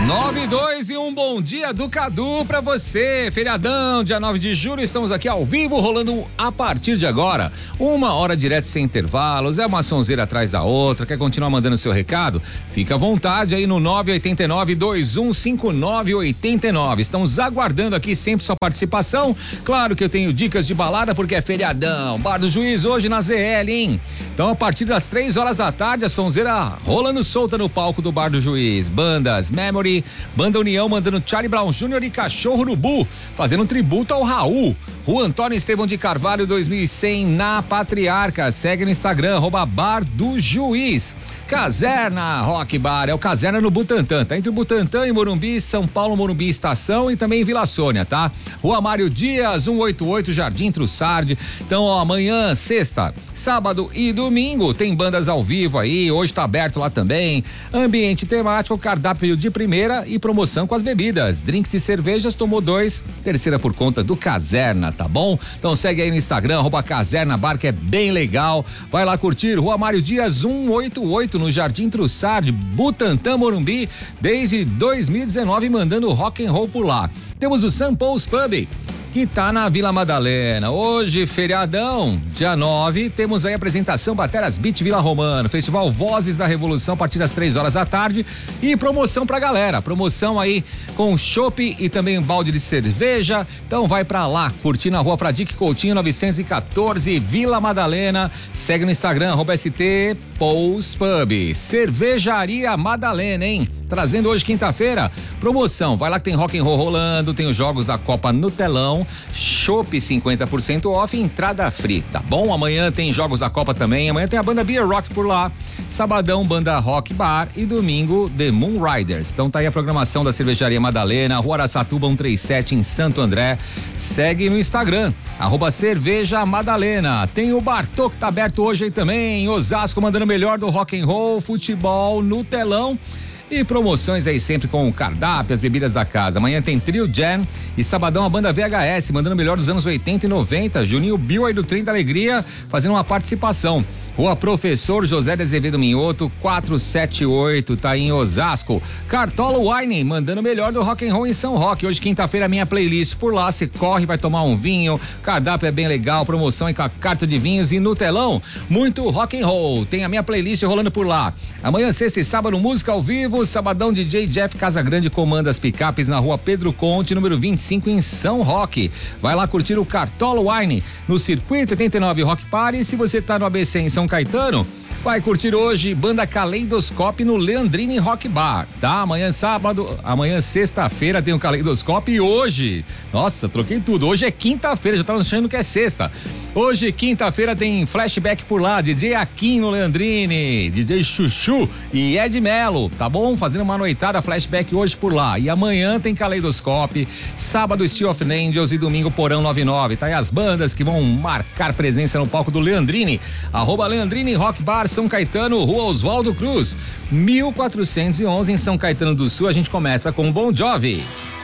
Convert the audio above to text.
9-2 e um bom dia do Cadu pra você. Feriadão, dia 9 de julho, estamos aqui ao vivo, rolando a partir de agora. 1 hora direto sem intervalos, é uma sonzeira atrás da outra. Quer continuar mandando seu recado? Fica à vontade aí no 989-215989. Estamos aguardando aqui sempre sua participação. Claro que eu tenho dicas de balada porque é feriadão. Bar do Juiz hoje na ZL, hein? Então a partir das 3 horas da tarde, a sonzeira rolando solta no palco do Bar do Juiz. Bandas Memory, Banda União mandando Charlie Brown Jr. e Cachorro Urubu, fazendo um tributo ao Raul. Rua Antônio Estevão de Carvalho 2100 na Patriarca. Segue no Instagram, @Bar do Juiz. Caserna Rock Bar, é o Caserna no Butantã, tá entre o Butantã e Morumbi, São Paulo, Morumbi Estação e também Vila Sônia, tá? Rua Mário Dias, 188, Jardim Trussardi. Então, ó, amanhã, sexta, sábado e domingo tem bandas ao vivo aí, hoje tá aberto lá também. Ambiente temático, cardápio de primeira e promoção com as bebidas. Drinks e cervejas, tomou 2, terceira por conta do Caserna, tá bom? Então segue aí no Instagram, @Caserna Bar, que é bem legal. Vai lá curtir, Rua Mário Dias, 188, no Jardim Trussardi, Butantã, Morumbi, desde 2019, mandando rock and roll por lá. Temos o St. Paul's Pub, que tá na Vila Madalena. Hoje, feriadão, dia 9, temos aí a apresentação Bateras Beat Vila Romano, Festival Vozes da Revolução a partir das 3 horas da tarde e promoção pra galera, promoção aí com chopp e também um balde de cerveja. Então vai pra lá, curtir na Rua Fradique Coutinho 914, Vila Madalena. Segue no Instagram, @ST Paul's Pub. Cervejaria Madalena, hein? Trazendo hoje, quinta-feira, promoção. Vai lá que tem rock and roll rolando, tem os jogos da Copa no telão, chopp 50% off e entrada free, tá bom? Amanhã tem jogos da Copa também, amanhã tem a banda Beer Rock por lá, sabadão banda Rock Bar e domingo The Moon Riders. Então tá aí a programação da Cervejaria Madalena, Rua Araçatuba 137 em Santo André. Segue no Instagram, @Cerveja Madalena. Tem o Bartô que tá aberto hoje aí também, Osasco, mandando o melhor do rock and roll, futebol no telão. E promoções aí sempre com o cardápio, as bebidas da casa. Amanhã tem Trio Jam e sabadão a banda VHS, mandando o melhor dos anos 80 e 90. Juninho Bill aí do 30 Alegria, fazendo uma participação. Rua Professor José de Azevedo Minhoto, 478, tá em Osasco. Cartola Wine, mandando o melhor do rock and roll em São Roque. Hoje, quinta-feira, minha playlist por lá. Você corre, vai tomar um vinho. Cardápio é bem legal, promoção aí com a carta de vinhos e no telão, muito rock and roll. Tem a minha playlist rolando por lá. Amanhã, sexta e sábado, música ao vivo. Sabadão, DJ Jeff Casagrande comanda as picapes na Rua Pedro Conte, número 25, em São Roque. Vai lá curtir o Cartola Wine no Circuito 89 Rock Party. Se você tá no ABC em São Caetano, vai curtir hoje banda Caleidoscópio no Leandrini Rock Bar, tá? Amanhã sábado, amanhã sexta-feira tem o Caleidoscópio e hoje, nossa, troquei tudo, hoje é quinta-feira, já tava achando que é sexta. Hoje, quinta-feira, tem flashback por lá, DJ Aquim no Leandrini, DJ Chuchu e Ed Melo, tá bom? Fazendo uma noitada flashback hoje por lá. E amanhã tem Caleidoscópio, sábado Steel of Angels e domingo Porão 99. Tá aí as bandas que vão marcar presença no palco do Leandrini. @Leandrini Rock Bar, São Caetano, Rua Oswaldo Cruz, 1411 em São Caetano do Sul. A gente começa com Bon Jovi.